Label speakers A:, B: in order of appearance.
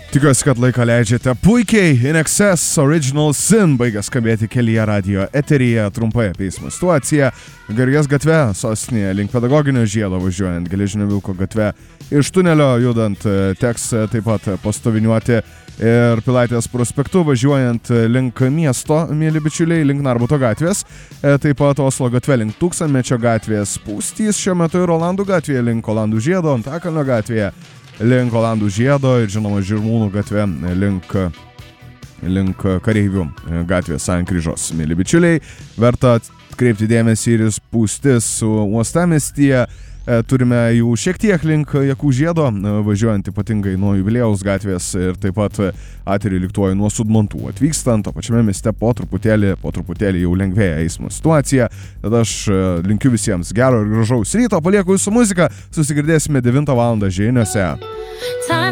A: Tikiuosi, kad laiką leidžiate puikiai. In Excess Original Sin baigia skambėti kelyje radio eteryje. Trumpai apie eismo situaciją. Gargės gatve, sostinėje, link pedagoginio žiedo važiuojant, Geležinio Vilko gatve. Iš tunelio judant teks taip pat pastoviniuoti ir Pilaitės prospektu važiuojant link miesto, mėly bičiuliai, link Narbuto gatvės. Taip pat Oslo gatve link Tūkstantmečio gatvės. Pūstys šiuo metu ir Olandų gatvėje, link Olandų žiedo, Antakalnio gatvėje. Link Olandų žiedo ir, žinoma, Žirmūnų gatve link Kareivių gatvės sankryžos. Mėly bičiuliai, verta atkreipti dėmesį ir spūstis uostamiestyje. Turime jų šiek tiek link Jakų žiedo, važiuojant ypatingai nuo Jubiliejaus gatvės ir taip pat atriliktuoju nuo Sudmontų. Atvykstant, o pačiame mieste po truputėlį jau lengvėja eismo situacija. Tada aš linkiu visiems gero ir gražaus ryto, palieku jūsų muziką, susigirdėsime 9 val. Žiniose.